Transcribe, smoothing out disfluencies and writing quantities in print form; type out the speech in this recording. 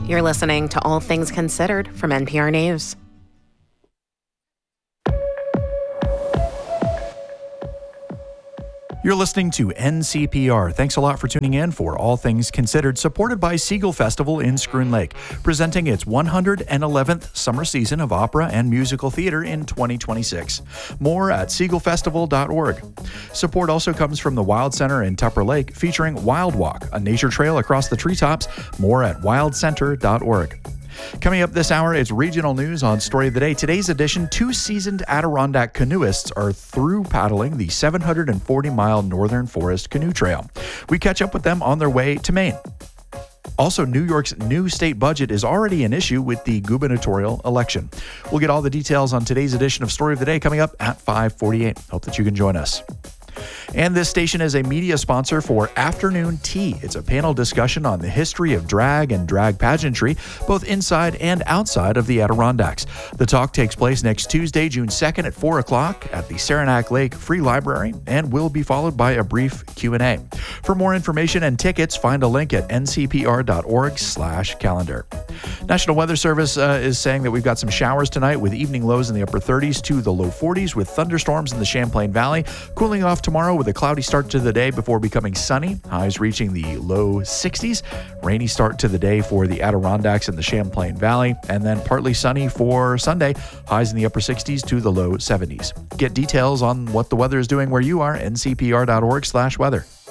You're listening to All Things Considered from NPR News. You're listening to NCPR. Thanks a lot for tuning in for All Things Considered, supported by Seagull Festival in Schroon Lake, presenting its 111th summer season of opera and musical theater in 2026. More at seagullfestival.org. Support also comes from the Wild Center in Tupper Lake, featuring Wild Walk, a nature trail across the treetops. More at wildcenter.org. Coming up this hour, it's regional news on Story of the Day. Today's edition, 2 seasoned Adirondack canoeists are through paddling the 740-mile Northern Forest Canoe Trail. We catch up with them on their way to Maine. Also, New York's new state budget is already an issue with the gubernatorial election. We'll get all the details on today's edition of Story of the Day coming up at 5:48. Hope that you can join us. And this station is a media sponsor for Afternoon Tea. It's a panel discussion on the history of drag and drag pageantry, both inside and outside of the Adirondacks. The talk takes place next Tuesday, June 2nd at 4 o'clock at the Saranac Lake Free Library and will be followed by a brief Q&A. For more information and tickets, find a link at ncpr.org/calendar. National Weather Service is saying that we've got some showers tonight with evening lows in the upper 30s to the low 40s with thunderstorms in the Champlain Valley, cooling off tomorrow with a cloudy start to the day before becoming sunny, highs reaching the low 60s. Rainy start to the day for the Adirondacks and the Champlain Valley, and then partly sunny for Sunday, highs in the upper 60s to the low 70s. Get details on what the weather is doing where you are, ncpr.org/weather.